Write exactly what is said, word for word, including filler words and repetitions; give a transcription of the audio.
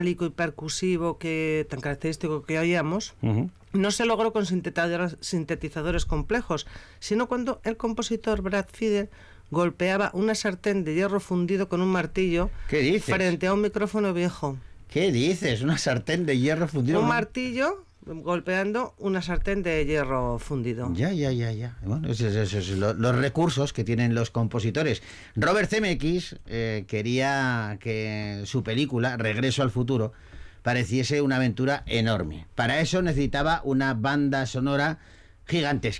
y percusivo que tan característico que oíamos, Uh-huh. no se logró con sintetizadores, sintetizadores complejos, sino cuando el compositor Brad Fiedel golpeaba una sartén de hierro fundido con un martillo ¿Qué dices? frente a un micrófono viejo. ¿Qué dices? Una sartén de hierro fundido. Un ¿no? martillo golpeando una sartén de hierro fundido. Ya, ya, ya, ya. Bueno, esos es, es, es, lo, los recursos que tienen los compositores. Robert Zemeckis eh, quería que su película, Regreso al Futuro, pareciese una aventura enorme. Para eso necesitaba una banda sonora gigantesca.